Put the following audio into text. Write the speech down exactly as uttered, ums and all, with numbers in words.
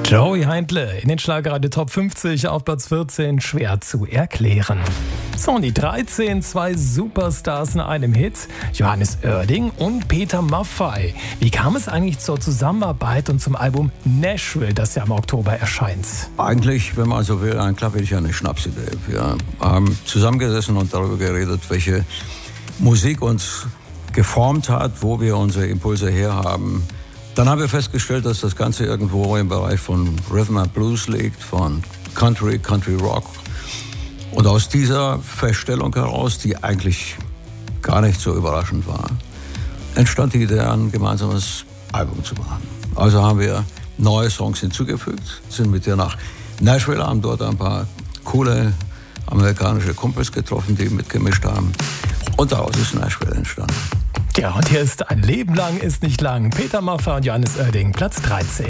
Joey Heindle in den Schlagerradio Top fünfzig auf Platz vierzehn, schwer zu erklären. So, und die dreizehn, zwei Superstars in einem Hit, Johannes Oerding und Peter Maffay. Wie kam es eigentlich zur Zusammenarbeit und zum Album Nashville, das ja im Oktober erscheint? Eigentlich, wenn man so will, ein klappig eine Schnapsidee. Wir haben zusammengesessen und darüber geredet, welche Musik uns geformt hat, wo wir unsere Impulse herhaben. Dann haben wir festgestellt, dass das Ganze irgendwo im Bereich von Rhythm and Blues liegt, von Country, Country Rock. Und aus dieser Feststellung heraus, die eigentlich gar nicht so überraschend war, entstand die Idee, ein gemeinsames Album zu machen. Also haben wir neue Songs hinzugefügt, sind mit dir nach Nashville, haben dort ein paar coole amerikanische Kumpels getroffen, die mitgemischt haben. Und daraus ist Nashville entstanden. Ja, und hier ist Ein Leben lang ist nicht lang. Peter Maffay und Johannes Oerding, Platz dreizehn.